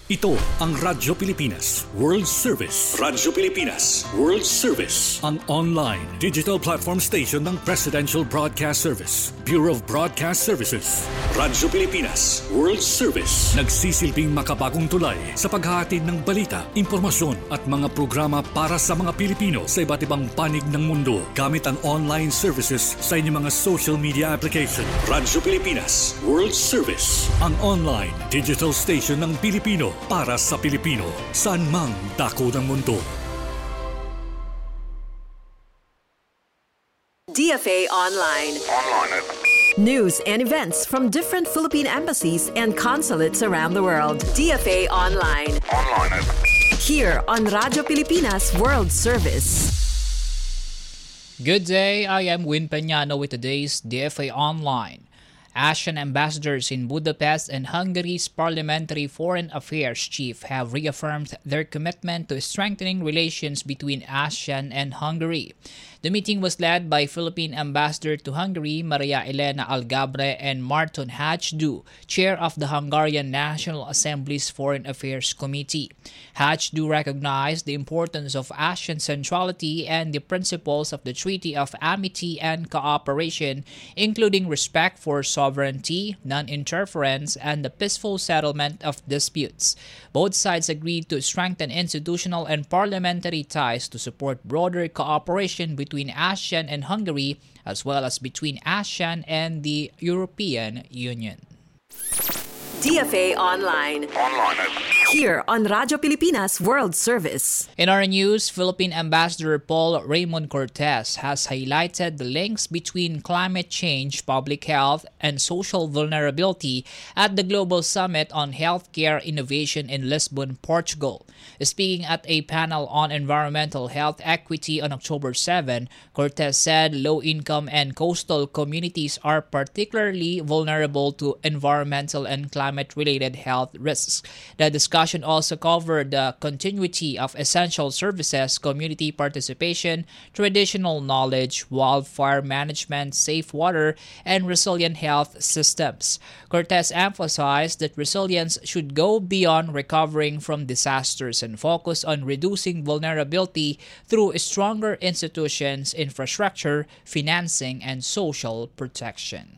Ito ang Radyo Pilipinas World Service. Radyo Pilipinas World Service. Ang online digital platform station ng Presidential Broadcast Service, Bureau of Broadcast Services. Radyo Pilipinas World Service. Nagsisilbing makabagong tulay sa paghahatid ng balita, impormasyon at mga programa para sa mga Pilipino sa iba't ibang panig ng mundo gamit ang online services sa inyong mga social media application. Radyo Pilipinas World Service. Ang online digital station ng Pilipino para sa Pilipino, saan mang dako ng mundo. DFA Online. News and events from different Philippine embassies and consulates around the world. DFA Online. Here on Radyo Pilipinas World Service. Good day, I am Win Peñano with today's DFA Online. ASEAN ambassadors in Budapest and Hungary's Parliamentary Foreign Affairs chief have reaffirmed their commitment to strengthening relations between ASEAN and Hungary. The meeting was led by Philippine Ambassador to Hungary, Maria Elena Algabre, and Marton Hajdu, chair of the Hungarian National Assembly's Foreign Affairs Committee. Hajdu recognized the importance of ASEAN centrality and the principles of the Treaty of Amity and Cooperation, including respect for sovereignty, non-interference, and the peaceful settlement of disputes. Both sides agreed to strengthen institutional and parliamentary ties to support broader cooperation between ASEAN and Hungary, as well as between ASEAN and the European Union. DFA Online. Here on Radyo Pilipinas World Service. In our news, Philippine Ambassador Paul Raymond Cortez has highlighted the links between climate change, public health, and social vulnerability at the Global Summit on Healthcare Innovation in Lisbon, Portugal. Speaking at a panel on environmental health equity on October 7, Cortez said low-income and coastal communities are particularly vulnerable to environmental and climate-related health risks. The discussion also covered the continuity of essential services, community participation, traditional knowledge, wildfire management, safe water, and resilient health systems. Cortez emphasized that resilience should go beyond recovering from disasters and focus on reducing vulnerability through stronger institutions, infrastructure, financing, and social protection.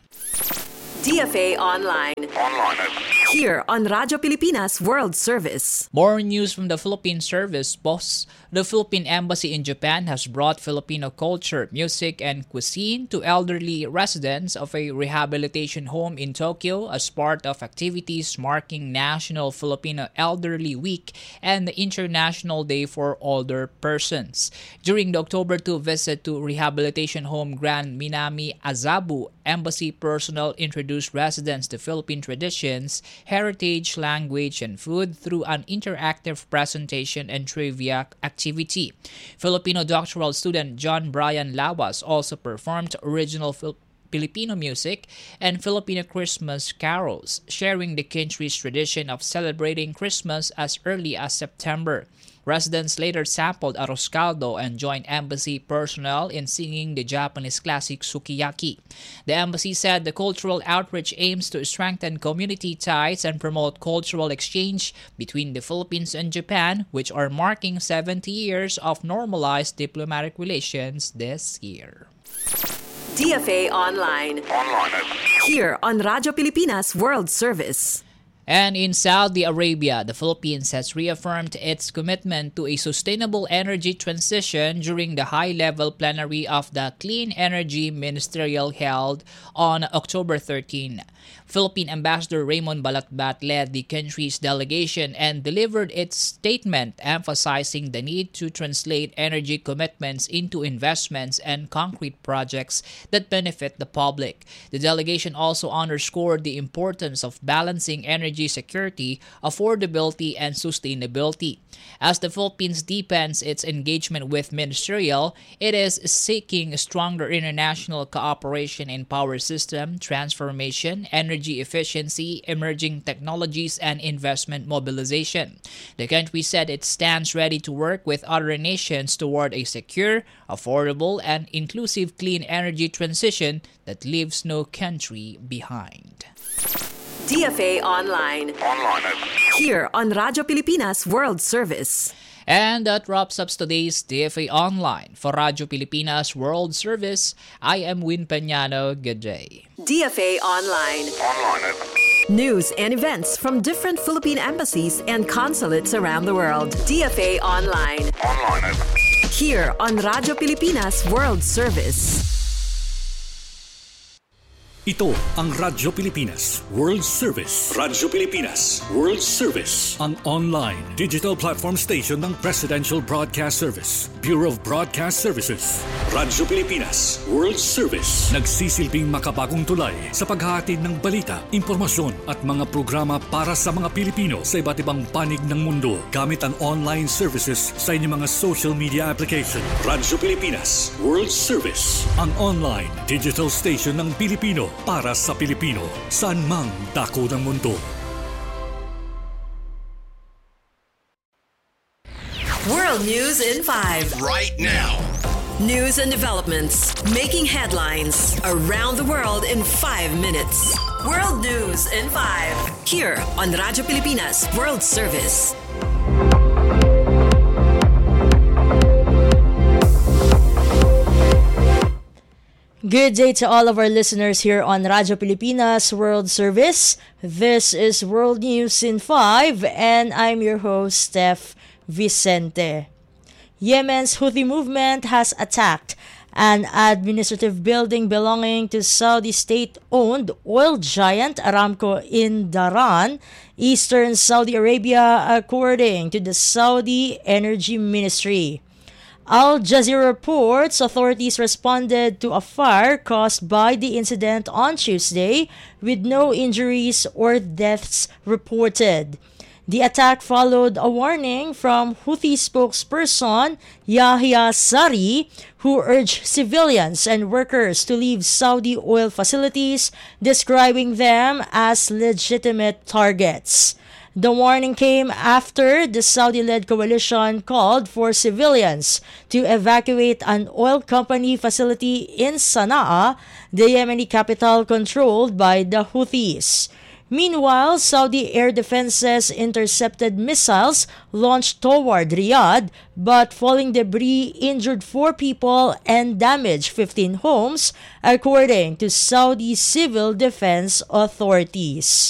DFA Online. Here on Radyo Pilipinas World Service. More news from the Philippine Service Post. The Philippine Embassy in Japan has brought Filipino culture, music, and cuisine to elderly residents of a rehabilitation home in Tokyo as part of activities marking National Filipino Elderly Week and the International Day for Older Persons. During the October 2 visit to Rehabilitation Home Grand Minami Azabu, Embassy personnel introduced residents to Philippine traditions, heritage, language, and food through an interactive presentation and trivia activity. Filipino doctoral student John Brian Lawas also performed original Filipino music and Filipino Christmas carols, sharing the country's tradition of celebrating Christmas as early as September. Residents later sampled arroz caldo and joined embassy personnel in singing the Japanese classic sukiyaki. The embassy said the cultural outreach aims to strengthen community ties and promote cultural exchange between the Philippines and Japan, which are marking 70 years of normalized diplomatic relations this year. DFA Online. Here on Radyo Pilipinas World Service. And in Saudi Arabia, the Philippines has reaffirmed its commitment to a sustainable energy transition during the high-level plenary of the Clean Energy Ministerial held on October 13. Philippine Ambassador Raymond Balatbat led the country's delegation and delivered its statement emphasizing the need to translate energy commitments into investments and concrete projects that benefit the public. The delegation also underscored the importance of balancing energy security, affordability, and sustainability. As the Philippines deepens its engagement with Ministerial, it is seeking stronger international cooperation in power system transformation, energy efficiency, emerging technologies, and investment mobilization. The country said it stands ready to work with other nations toward a secure, affordable, and inclusive clean energy transition that leaves no country behind. DFA Online. Here on Radyo Pilipinas World Service. And that wraps up today's DFA Online. For Radyo Pilipinas World Service, I am Win Peñano. Good day. DFA Online. News and events from different Philippine embassies and consulates around the world. DFA Online. Here on Radyo Pilipinas World Service. Ito ang Radyo Pilipinas World Service. Radyo Pilipinas World Service, ang online digital platform station ng Presidential Broadcast Service, Bureau of Broadcast Services. Radyo Pilipinas World Service, nagsisilbing makabagong tulay sa paghahatid ng balita, impormasyon at mga programa para sa mga Pilipino sa iba't ibang panig ng mundo gamit ang online services sa inyong mga social media application. Radyo Pilipinas World Service, ang online digital station ng Pilipino para sa Pilipino, saan mang dako ng mundo. World News in 5. Right now. News and developments making headlines around the world in 5 minutes. World News in 5. Here on Radyo Pilipinas World Service. Good day to all of our listeners here on Radyo Pilipinas World Service. This is World News in 5 and I'm your host, Steph Vicente. Yemen's Houthi movement has attacked an administrative building belonging to Saudi state-owned oil giant Aramco in Dhahran, eastern Saudi Arabia, according to the Saudi Energy Ministry. Al Jazeera reports authorities responded to a fire caused by the incident on Tuesday with no injuries or deaths reported. The attack followed a warning from Houthi spokesperson Yahya Sari, who urged civilians and workers to leave Saudi oil facilities, describing them as legitimate targets. The warning came after the Saudi-led coalition called for civilians to evacuate an oil company facility in Sana'a, the Yemeni capital controlled by the Houthis. Meanwhile, Saudi air defenses intercepted missiles launched toward Riyadh, but falling debris injured 4 people and damaged 15 homes, according to Saudi civil defense authorities.